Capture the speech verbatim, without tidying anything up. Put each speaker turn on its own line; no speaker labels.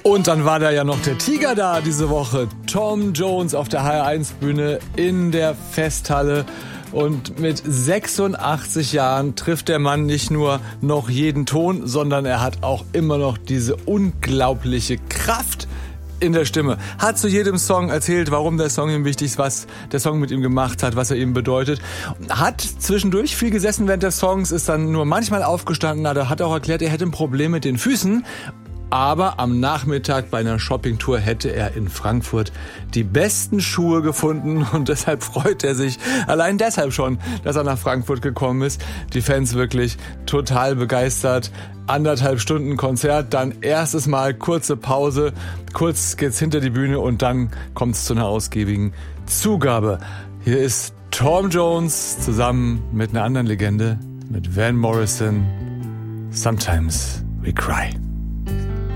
Und dann war da ja noch der Tiger da diese Woche. Tom Jones auf der H R eins Bühne in der Festhalle. Und mit sechsundachtzig Jahren trifft der Mann nicht nur noch jeden Ton, sondern er hat auch immer noch diese unglaubliche Kraft in der Stimme. Hat zu jedem Song erzählt, warum der Song ihm wichtig ist, was der Song mit ihm gemacht hat, was er ihm bedeutet. Hat zwischendurch viel gesessen während des Songs, ist dann nur manchmal aufgestanden, aber hat auch erklärt, er hätte ein Problem mit den Füßen. Aber am Nachmittag bei einer Shoppingtour hätte er in Frankfurt die besten Schuhe gefunden und deshalb freut er sich allein deshalb schon, dass er nach Frankfurt gekommen ist. Die Fans wirklich total begeistert. Anderthalb Stunden Konzert, dann erstes Mal kurze Pause, kurz geht's hinter die Bühne und dann kommt's zu einer ausgiebigen Zugabe. Hier ist Tom Jones zusammen mit einer anderen Legende, mit Van Morrison. Sometimes we cry.